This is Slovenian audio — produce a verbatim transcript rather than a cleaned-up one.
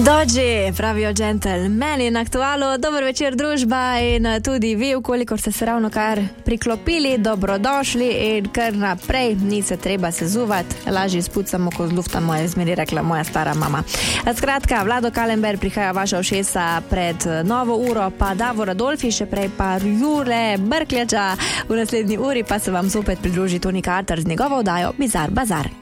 Dođi, pravijo džentelmeni in aktualo, dober večer družba in tudi vi, ukolikor ste se ravno kar priklopili, dobrodošli in kar naprej, ni se treba se zuvati, lažje spucamo, ko zluftamo, je zmeri rekla moja stara mama. Skratka, Vlado Kalember prihaja vaša ušesa pred novo uro, pa Davor Adolfi, še prej pa Jure Brkljača, v naslednji uri pa se vam zopet pridruži Toni Carter z njegovo oddajo Bizar Bazar.